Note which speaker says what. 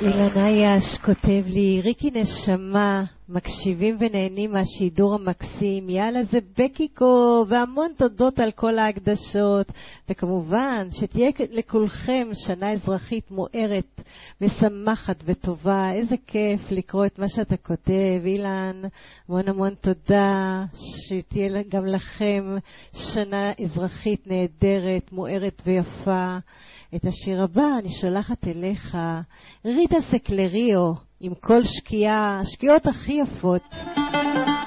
Speaker 1: אילן אייש כותב לי, ריקי נשמה, מקשיבים ונהנים מהשידור המקסים, יאללה זה בקיקו, והמון תודות על כל ההקדשות, וכמובן שתהיה לכולכם שנה אזרחית מוארת, משמחת וטובה. איזה כיף לקרוא את מה שאתה כותב, אילן, המון המון תודה, שתהיה גם לכם שנה אזרחית נהדרת, מוארת ויפה. את השיר הבא אני שולחת אליך, ריטה סקלריו, עם כל שקיעה, השקיעות הכי יפות.